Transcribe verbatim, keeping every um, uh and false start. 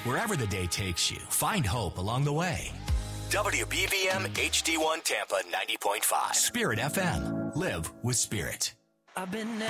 Wherever the day takes you, find hope along the way. W B V M H D one Tampa ninety point five. Spirit F M. Live with Spirit. I've been